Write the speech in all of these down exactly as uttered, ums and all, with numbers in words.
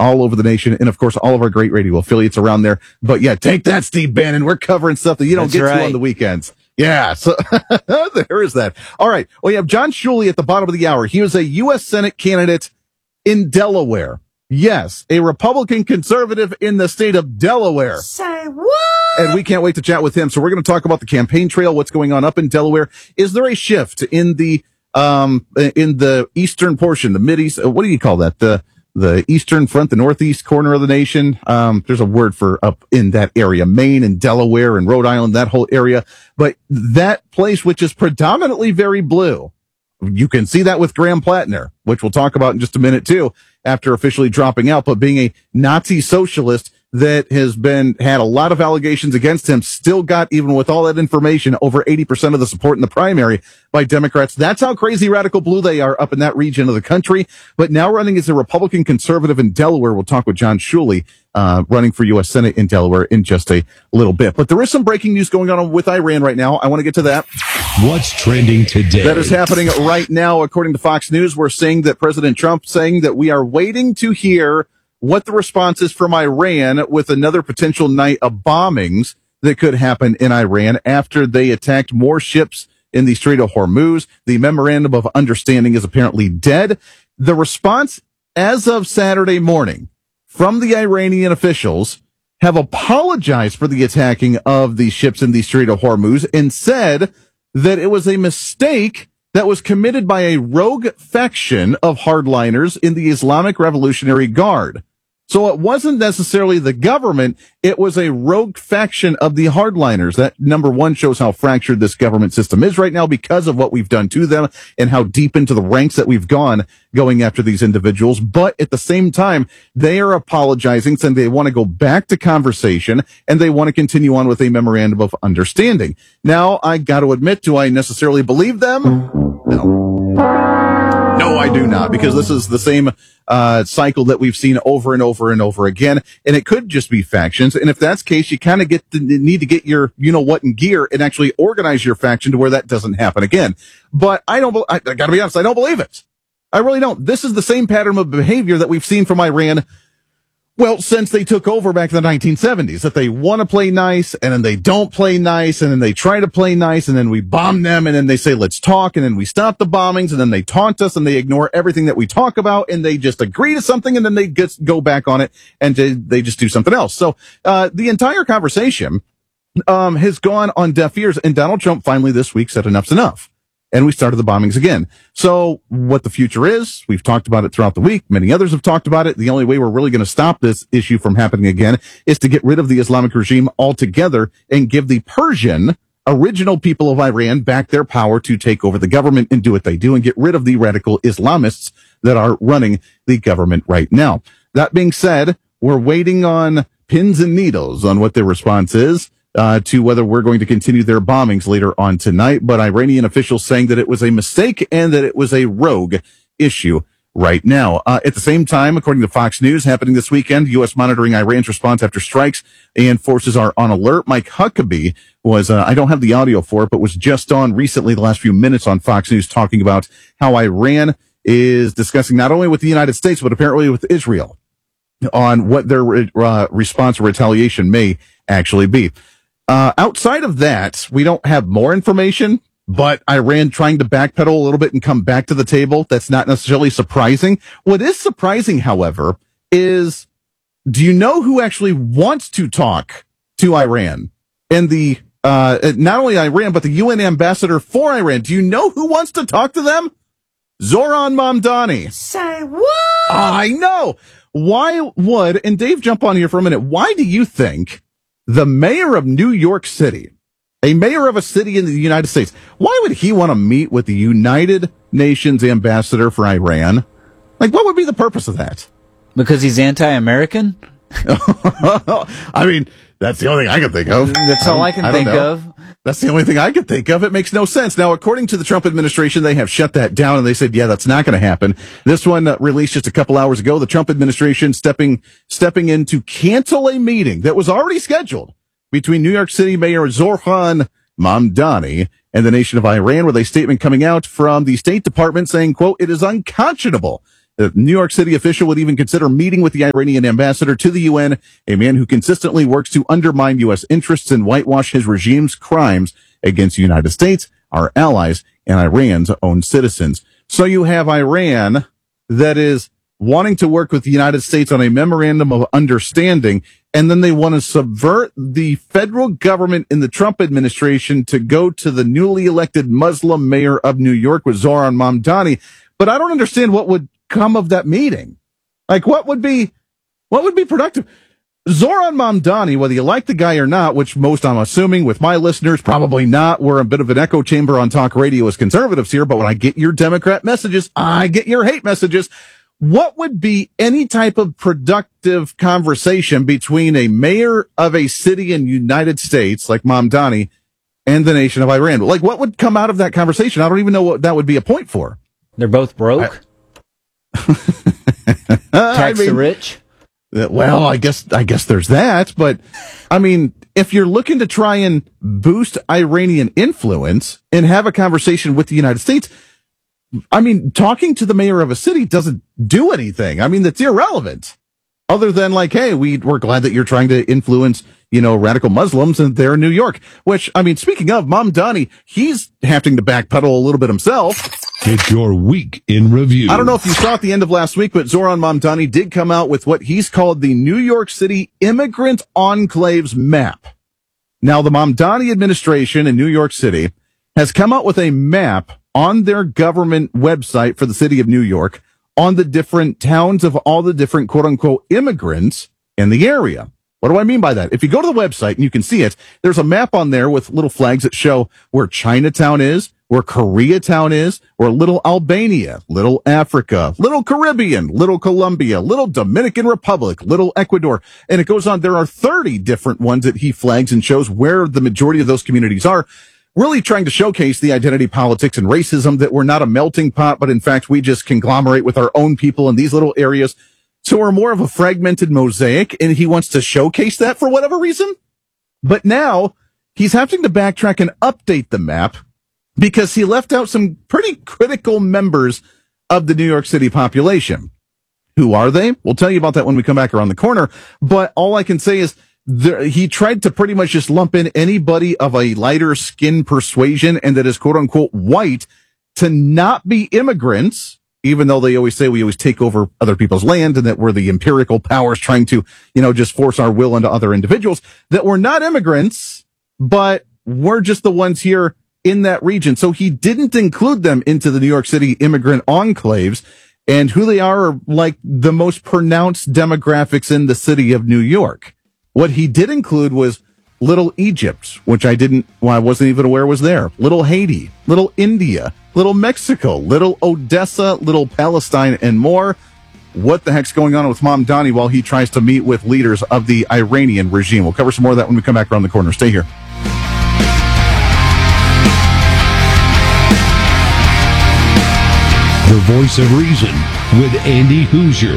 all over the nation, and of course, all of our great radio affiliates around there. But yeah, take that, Steve Bannon. We're covering stuff that you don't That's get right. to on the weekends. Yeah, so there is that. All right. Well, you have John Schuelle at the bottom of the hour. He was a U S Senate candidate in Delaware. Yes, a Republican conservative in the state of Delaware. Say what? And we can't wait to chat with him. So we're going to talk about the campaign trail, what's going on up in Delaware. Is there a shift in the um in the eastern portion, the Mideast? What do you call that? The the eastern front, the northeast corner of the nation. Um, there's a word for up in that area, Maine and Delaware and Rhode Island, that whole area. But that place, which is predominantly very blue, you can see that with Graham Plattner, which we'll talk about in just a minute too, after officially dropping out, but being a Nazi socialist that has been, had a lot of allegations against him, still got, even with all that information, over eighty percent of the support in the primary by Democrats. That's how crazy radical blue they are up in that region of the country. But now running as a Republican conservative in Delaware. We'll talk with John Schuelle, uh, running for U S Senate in Delaware in just a little bit. But there is some breaking news going on with Iran right now. I want to get to that. What's trending today? That is happening right now. According to Fox News, we're seeing that President Trump saying that we are waiting to hear what the response is from Iran with another potential night of bombings that could happen in Iran after they attacked more ships in the Strait of Hormuz. The memorandum of understanding is apparently dead. The response as of Saturday morning from the Iranian officials have apologized for the attacking of the ships in the Strait of Hormuz and said that it was a mistake that was committed by a rogue faction of hardliners in the Islamic Revolutionary Guard. So it wasn't necessarily the government, it was a rogue faction of the hardliners. That, number one, shows how fractured this government system is right now because of what we've done to them and how deep into the ranks that we've gone going after these individuals. But at the same time, they are apologizing, saying they want to go back to conversation and they want to continue on with a memorandum of understanding. Now, I got to admit, do I necessarily believe them? No. No, I do not, because this is the same uh cycle that we've seen over and over and over again, and it could just be factions. And if that's the case, you kind of get the need to get your you know what in gear and actually organize your faction to where that doesn't happen again. But I don't. I, I got to be honest, I don't believe it. I really don't. This is the same pattern of behavior that we've seen from Iran. Well, since they took over back in the nineteen seventies, that they want to play nice, and then they don't play nice, and then they try to play nice, and then we bomb them, and then they say, let's talk, and then we stop the bombings, and then they taunt us, and they ignore everything that we talk about, and they just agree to something, and then they just go back on it, and they just do something else. So, uh, the entire conversation, um, has gone on deaf ears, and Donald Trump finally this week said enough's enough. And we started the bombings again. So what the future is, we've talked about it throughout the week. Many others have talked about it. The only way we're really going to stop this issue from happening again is to get rid of the Islamic regime altogether and give the Persian original people of Iran back their power to take over the government and do what they do and get rid of the radical Islamists that are running the government right now. That being said, we're waiting on pins and needles on what their response is. Uh, to whether we're going to continue their bombings later on tonight, but Iranian officials saying that it was a mistake and that it was a rogue issue right now. Uh, at the same time, according to Fox News, happening this weekend, U S monitoring Iran's response after strikes and forces are on alert. Mike Huckabee was, uh, I don't have the audio for it, but was just on recently the last few minutes on Fox News talking about how Iran is discussing not only with the United States, but apparently with Israel on what their uh, response or retaliation may actually be. Uh, outside of that, we don't have more information, but Iran trying to backpedal a little bit and come back to the table. That's not necessarily surprising. What is surprising, however, is do you know who actually wants to talk to Iran? And the, uh, not only Iran, but the U N ambassador for Iran. Do you know who wants to talk to them? Zoran Mamdani. Say what? I know. Why would, and Dave, jump on here for a minute. Why do you think the mayor of New York City, a mayor of a city in the United States, why would he want to meet with the United Nations ambassador for Iran? Like, what would be the purpose of that? Because he's anti-American? I mean, that's the only thing I can think of. That's all I can I think know. of. That's the only thing I can think of. It makes no sense. Now, according to the Trump administration, they have shut that down, and they said, yeah, that's not going to happen. This one uh, released just a couple hours ago. The Trump administration stepping stepping in to cancel a meeting that was already scheduled between New York City Mayor Zoran Mamdani and the nation of Iran, with a statement coming out from the State Department saying, quote, it is unconscionable The New York City official would even consider meeting with the Iranian ambassador to the U N, a man who consistently works to undermine U S interests and whitewash his regime's crimes against the United States, our allies, and Iran's own citizens. So you have Iran that is wanting to work with the United States on a memorandum of understanding, and then they want to subvert the federal government in the Trump administration to go to the newly elected Muslim mayor of New York with Zohran Mamdani. But I don't understand what would come of that meeting. Like, what would be, what would be productive? Zohran Mamdani, whether you like the guy or not, which most I'm assuming with my listeners, probably not. We're a bit of an echo chamber on talk radio as conservatives here, but when I get your Democrat messages, I get your hate messages. What would be any type of productive conversation between a mayor of a city in the United States, like Mamdani, and the nation of Iran? Like, what would come out of that conversation? I don't even know what that would be a point for. They're both broke. I, Tax I mean, the rich. Well, I guess I guess there's that, but I mean, if you're looking to try and boost Iranian influence and have a conversation with the United States, I mean, talking to the mayor of a city doesn't do anything. I mean, that's irrelevant. Other than like, hey, we, we're glad that you're trying to influence, you know, radical Muslims, and they're in New York. Which, I mean, speaking of, Mamdani, he's having to backpedal a little bit himself. It's your week in review. I don't know if you saw at the end of last week, but Zohran Mamdani did come out with what he's called the New York City Immigrant Enclaves Map. Now, the Mamdani administration in New York City has come out with a map on their government website for the city of New York on the different towns of all the different quote-unquote immigrants in the area. What do I mean by that? If you go to the website and you can see it, there's a map on there with little flags that show where Chinatown is, where Koreatown is, where Little Albania, Little Africa, Little Caribbean, Little Colombia, Little Dominican Republic, Little Ecuador. And it goes on. There are thirty different ones that he flags and shows where the majority of those communities are, really trying to showcase the identity politics and racism, that we're not a melting pot, but in fact, we just conglomerate with our own people in these little areas. So we're more of a fragmented mosaic, and he wants to showcase that for whatever reason. But now he's having to backtrack and update the map because he left out some pretty critical members of the New York City population. Who are they? We'll tell you about that when we come back around the corner. But all I can say is there, he tried to pretty much just lump in anybody of a lighter skin persuasion and that is quote unquote white to not be immigrants, even though they always say we always take over other people's land and that we're the empirical powers trying to, you know, just force our will into other individuals, that we're not immigrants, but we're just the ones here in that region. So he didn't include them into the New York City immigrant enclaves, and who they are are like the most pronounced demographics in the city of New York. What he did include was Little Egypt, which I didn't, well, I wasn't even aware was there. Little Haiti, Little India, Little Mexico, Little Odessa, Little Palestine, and more. What the heck's going on with Mamdani while he tries to meet with leaders of the Iranian regime? We'll cover some more of that when we come back around the corner. Stay here. The Voice of Reason with Andy Hoosier.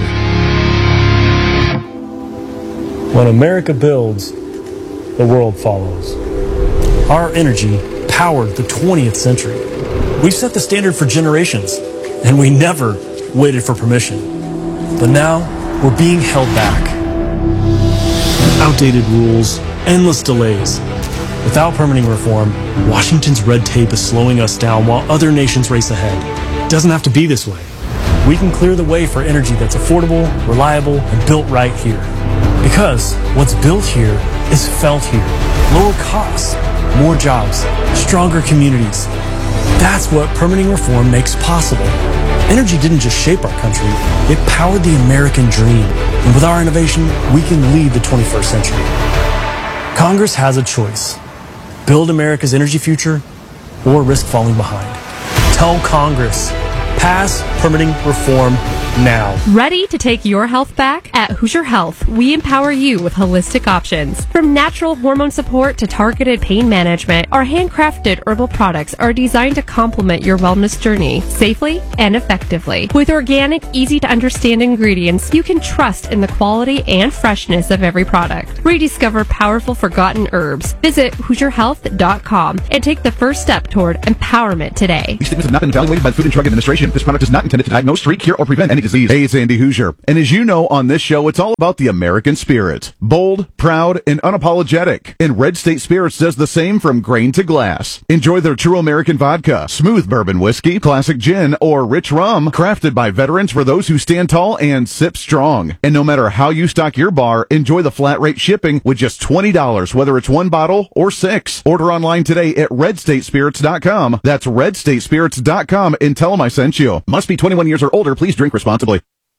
When America builds, the world follows. Our energy powered the twentieth century. We've set the standard for generations, and we never waited for permission. But now, we're being held back. Outdated rules, endless delays. Without permitting reform, Washington's red tape is slowing us down while other nations race ahead. It doesn't have to be this way. We can clear the way for energy that's affordable, reliable, and built right here. Because what's built here is felt here. Lower costs, more jobs, stronger communities. That's what permitting reform makes possible. Energy didn't just shape our country, it powered the American dream. And with our innovation, we can lead the twenty-first century. Congress has a choice. Build America's energy future or risk falling behind. Tell Congress, pass permitting reform now. Ready to take your health back? At Hoosier Health, we empower you with holistic options. From natural hormone support to targeted pain management, our handcrafted herbal products are designed to complement your wellness journey safely and effectively. With organic, easy-to-understand ingredients, you can trust in the quality and freshness of every product. Rediscover powerful forgotten herbs. Visit Hoosier Health dot com and take the first step toward empowerment today. These statements have not been evaluated by the Food and Drug Administration. This product is not intended to diagnose, treat, cure, or prevent any to Z. Hey, it's Andy Hoosier. And as you know, on this show, it's all about the American spirit. Bold, proud, and unapologetic. And Red State Spirits does the same from grain to glass. Enjoy their true American vodka, smooth bourbon whiskey, classic gin, or rich rum, crafted by veterans for those who stand tall and sip strong. And no matter how you stock your bar, enjoy the flat rate shipping with just twenty dollars, whether it's one bottle or six. Order online today at red state spirits dot com. That's red state spirits dot com and tell them I sent you. Must be twenty-one years or older. Please drink responsibly.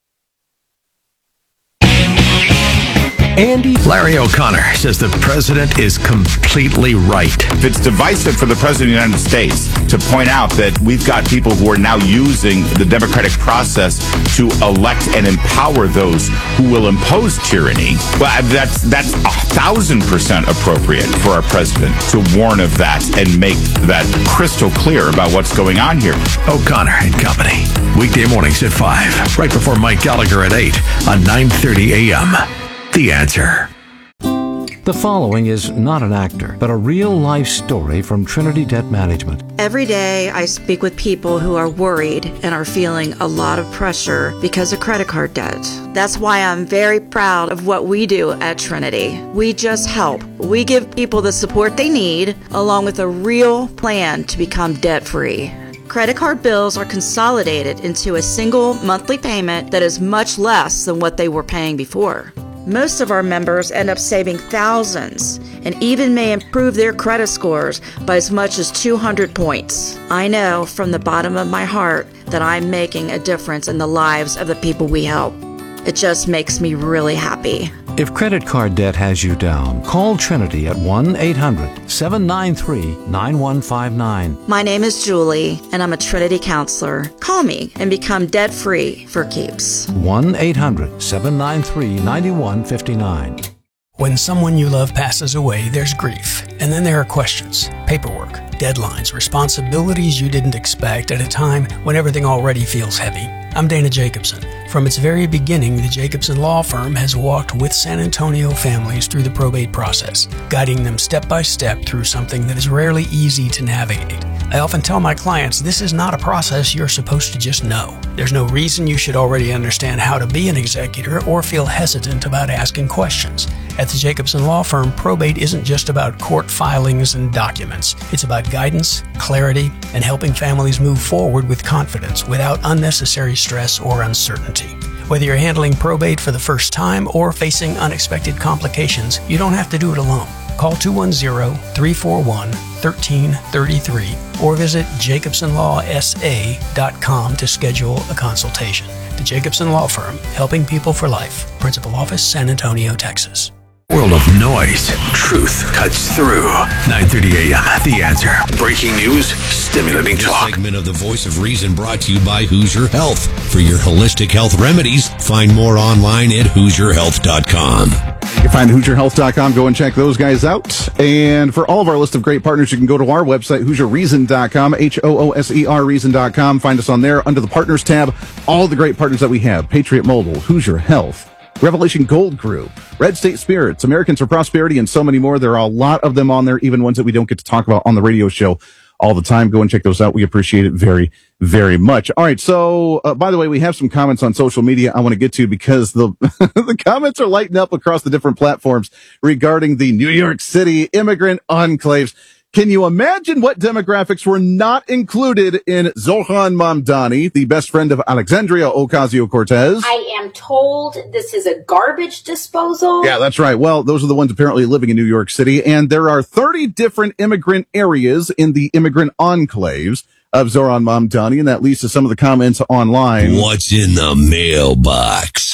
Andy Larry O'Connor says the president is completely right. It's divisive for the president of the United States to point out that we've got people who are now using the democratic process to elect and empower those who will impose tyranny. Well, that's that's a thousand percent appropriate for our president to warn of that and make that crystal clear about what's going on here. O'Connor and Company, weekday mornings at five, right before Mike Gallagher at eight on nine thirty a.m. The Answer. The following is not an actor, but a real-life story from Trinity Debt Management. Every day I speak with people who are worried and are feeling a lot of pressure because of credit card debt. That's why I'm very proud of what we do at Trinity. We just help. We give people the support they need, along with a real plan to become debt-free. Credit card bills are consolidated into a single monthly payment that is much less than what they were paying before. Most of our members end up saving thousands and even may improve their credit scores by as much as two hundred points. I know from the bottom of my heart that I'm making a difference in the lives of the people we help. It just makes me really happy. If credit card debt has you down, call Trinity at one eight hundred seven nine three nine one five nine. My name is Julie, and I'm a Trinity counselor. Call me and become debt-free for keeps. one eight hundred seven nine three nine one five nine. When someone you love passes away, there's grief. And then there are questions, paperwork, deadlines, responsibilities you didn't expect at a time when everything already feels heavy. I'm Dana Jacobson. From its very beginning, the Jacobson Law Firm has walked with San Antonio families through the probate process, guiding them step by step through something that is rarely easy to navigate. I often tell my clients this is not a process you're supposed to just know. There's no reason you should already understand how to be an executor or feel hesitant about asking questions. At the Jacobson Law Firm, probate isn't just about court filings and documents. It's about guidance, clarity, and helping families move forward with confidence without unnecessary stress or uncertainty. Whether you're handling probate for the first time or facing unexpected complications, you don't have to do it alone. Call two one zero, three four one, one three three three or visit jacobson law s a dot com to schedule a consultation. The Jacobson Law Firm, helping people for life. Principal Office, San Antonio, Texas. World of noise. Truth cuts through. nine thirty a.m. The Answer. Breaking news, stimulating talk. This segment of The Voice of Reason brought to you by Hoosier Health. For your holistic health remedies, find more online at hoosier health dot com. You can find hoosier health dot com. Go and check those guys out. And for all of our list of great partners, you can go to our website, hoosier reason dot com, H O O S E R reason dot com. Find us on there under the Partners tab. All the great partners that we have. Patriot Mobile, Hoosier Health, Revelation Gold Group, Red State Spirits, Americans for Prosperity, and so many more. There are a lot of them on there, even ones that we don't get to talk about on the radio show all the time. Go and check those out. We appreciate it very, very much. All right. So, uh, by the way, we have some comments on social media I want to get to because the, the comments are lighting up across the different platforms regarding the New York City immigrant enclaves. Can you imagine what demographics were not included in Zohran Mamdani, the best friend of Alexandria Ocasio-Cortez? I am told this is a garbage disposal. Yeah, that's right. Well, those are the ones apparently living in New York City, and there are thirty different immigrant areas in the immigrant enclaves of Zohran Mamdani, and that leads to some of the comments online. What's in the mailbox?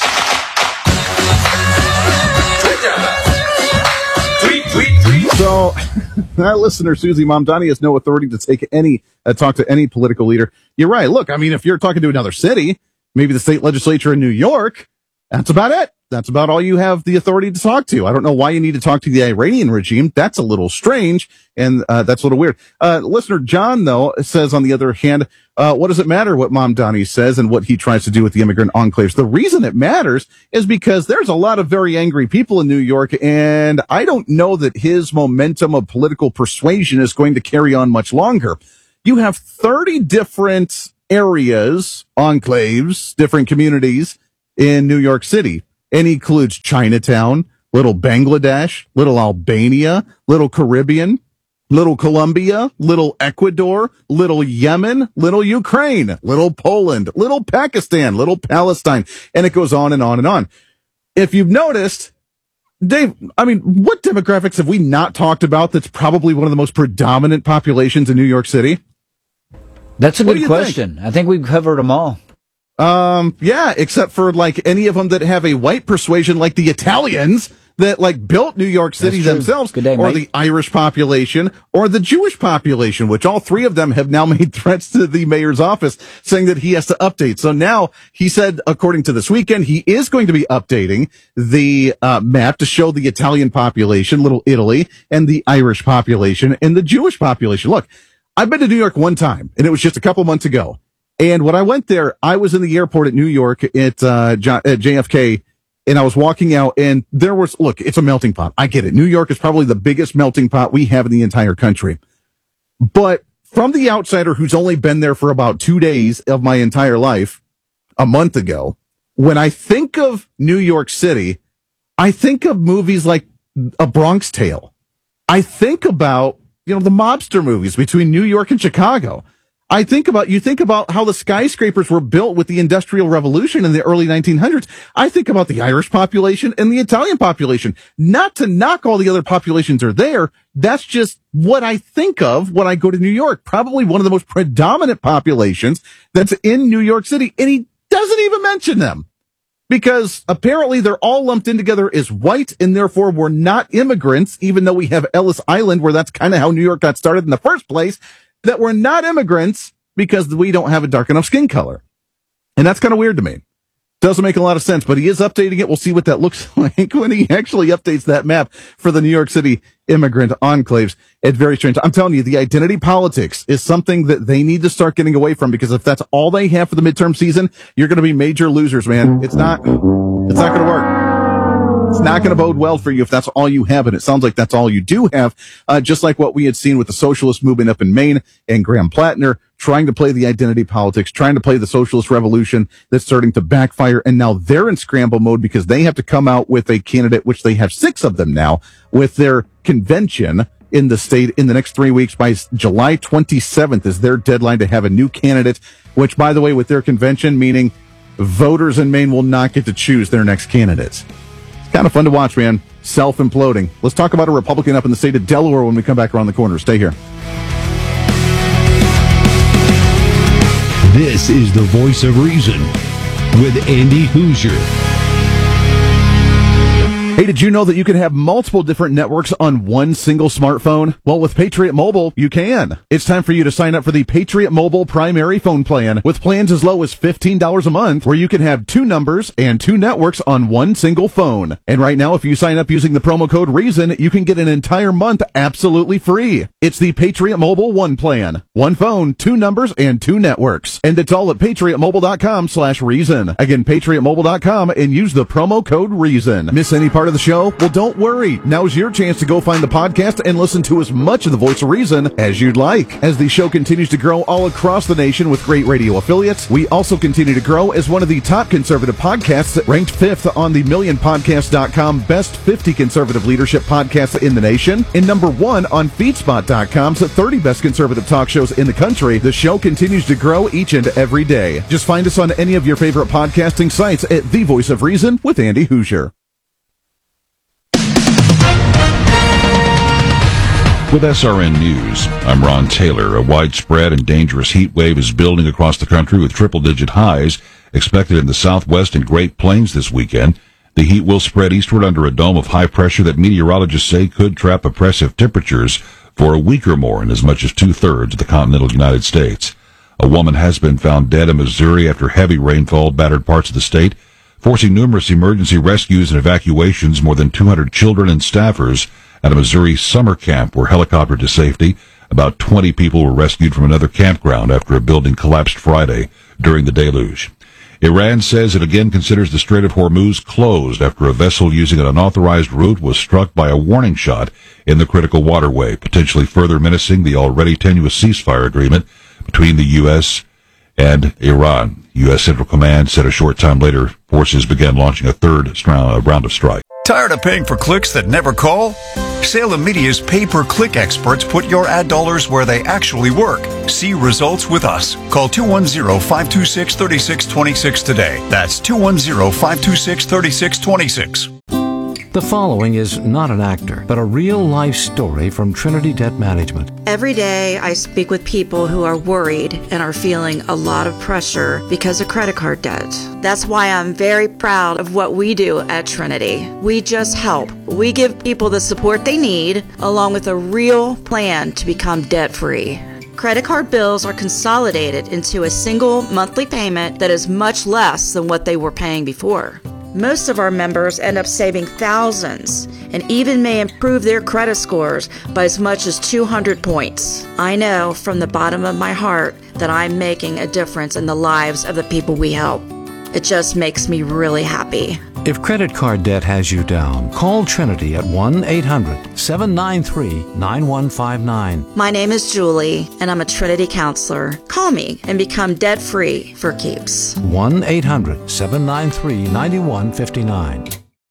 Tweet, tweet, tweet. So, our listener, Susie Mamdani, has no authority to take any, uh, talk to any political leader. You're right. Look, I mean, if you're talking to another city, maybe the state legislature in New York, that's about it. That's about all you have the authority to talk to. I don't know why you need to talk to the Iranian regime. That's a little strange, and uh, that's a little weird. Uh, listener John, though, says, on the other hand, uh, what does it matter what Mamdani says and what he tries to do with the immigrant enclaves? The reason it matters is because there's a lot of very angry people in New York, and I don't know that his momentum of political persuasion is going to carry on much longer. You have thirty different areas, enclaves, different communities in New York City. And he includes Chinatown, Little Bangladesh, Little Albania, Little Caribbean, Little Colombia, Little Ecuador, Little Yemen, Little Ukraine, Little Poland, Little Pakistan, Little Palestine, and it goes on and on and on. If you've noticed, Dave, I mean, what demographics have we not talked about that's probably one of the most predominant populations in New York City? That's a good question. Think? I think we've covered them all. Um, yeah, except for like any of them that have a white persuasion, like the Italians that like built New York City themselves, Good day, or mate. the Irish population, or the Jewish population, which all three of them have now made threats to the mayor's office saying that he has to update. So now he said, according to This Weekend, he is going to be updating the uh, map to show the Italian population, Little Italy, and the Irish population and the Jewish population. Look, I've been to New York one time, and it was just a couple months ago. And when I went there, I was in the airport at New York at, uh, at J F K, and I was walking out, and there was, look, it's a melting pot. I get it. New York is probably the biggest melting pot we have in the entire country. But from the outsider who's only been there for about two days of my entire life, a month ago, when I think of New York City, I think of movies like A Bronx Tale. I think about, you know, the mobster movies between New York and Chicago. I think about, you think about how the skyscrapers were built with the Industrial Revolution in the early nineteen hundreds. I think about the Irish population and the Italian population. Not to knock all the other populations are there. That's just what I think of when I go to New York. Probably one of the most predominant populations that's in New York City. And he doesn't even mention them because apparently they're all lumped in together as white and therefore we're not immigrants, even though we have Ellis Island, where that's kind of how New York got started in the first place. That we're not immigrants because we don't have a dark enough skin color. And that's kind of weird to me. Doesn't make a lot of sense, but he is updating it. We'll see what that looks like when he actually updates that map for the New York City immigrant enclaves. It's very strange. I'm telling you, the identity politics is something that they need to start getting away from, because if that's all they have for the midterm season, you're going to be major losers, man. It's not, it's not going to work. It's not going to bode well for you if that's all you have, and it sounds like that's all you do have, uh, just like what we had seen with the socialist movement up in Maine and Graham Plattner trying to play the identity politics, trying to play the socialist revolution that's starting to backfire, and now they're in scramble mode because they have to come out with a candidate, which they have six of them now, with their convention in the state in the next three weeks. By July twenty-seventh is their deadline to have a new candidate, which, by the way, with their convention, meaning voters in Maine will not get to choose their next candidates. Kind of fun to watch, man. Self-imploding. Let's talk about a Republican up in the state of Delaware when we come back around the corner. Stay here. This is the Voice of Reason with Andy Hoosier. Hey, did you know that you can have multiple different networks on one single smartphone? Well, with Patriot Mobile, you can. It's time for you to sign up for the Patriot Mobile primary phone plan with plans as low as fifteen dollars a month, where you can have two numbers and two networks on one single phone. And right now, if you sign up using the promo code REASON, you can get an entire month absolutely free. It's the Patriot Mobile One plan. One phone, two numbers, and two networks. And it's all at patriotmobile.com slash reason. Again, patriotmobile dot com, and use the promo code REASON. Miss any part of the show? Well, don't worry. Now's your chance to go find the podcast and listen to as much of the Voice of Reason as you'd like. As the show continues to grow all across the nation with great radio affiliates, we also continue to grow as one of the top conservative podcasts, ranked fifth on the million podcast dot com best fifty conservative leadership podcasts in the nation, and number one on feedspot dot com's thirty best conservative talk shows in the country. The show continues to grow each and every day. Just find us on any of your favorite podcasting sites at The Voice of Reason with Andy Hoosier. With S R N News, I'm Ron Taylor. A widespread and dangerous heat wave is building across the country with triple-digit highs expected in the Southwest and Great Plains this weekend. The heat will spread eastward under a dome of high pressure that meteorologists say could trap oppressive temperatures for a week or more in as much as two-thirds of the continental United States. A woman has been found dead in Missouri after heavy rainfall battered parts of the state, forcing numerous emergency rescues and evacuations. More than two hundred children and staffers at a Missouri summer camp were helicoptered to safety. About twenty people were rescued from another campground after a building collapsed Friday during the deluge. Iran says it again considers the Strait of Hormuz closed after a vessel using an unauthorized route was struck by a warning shot in the critical waterway, potentially further menacing the already tenuous ceasefire agreement between the U S and Iran. U S Central Command said a short time later, forces began launching a third round of strike. Tired of paying for clicks that never call? Salem Media's pay-per-click experts put your ad dollars where they actually work. See results with us. Call two one zero, five two six, three six two six today. That's two one zero, five two six, three six two six. The following is not an actor, but a real-life story from Trinity Debt Management. Every day I speak with people who are worried and are feeling a lot of pressure because of credit card debt. That's why I'm very proud of what we do at Trinity. We just help. We give people the support they need, along with a real plan to become debt-free. Credit card bills are consolidated into a single monthly payment that is much less than what they were paying before. Most of our members end up saving thousands and even may improve their credit scores by as much as two hundred points. I know from the bottom of my heart that I'm making a difference in the lives of the people we help. It just makes me really happy. If credit card debt has you down, call Trinity at one eight hundred, seven nine three, nine one five nine. My name is Julie, and I'm a Trinity counselor. Call me and become debt-free for keeps. one eight hundred, seven nine three, nine one five nine.